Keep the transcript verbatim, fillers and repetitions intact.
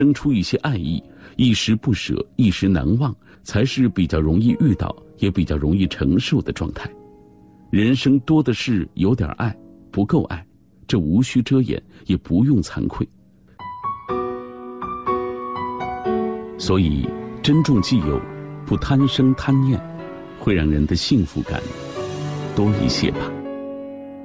生出一些爱意，一时不舍，一时难忘，才是比较容易遇到，也比较容易承受的状态。人生多的是有点爱，不够爱，这无需遮掩，也不用惭愧。所以珍重既有，不贪生贪念，会让人的幸福感多一些吧。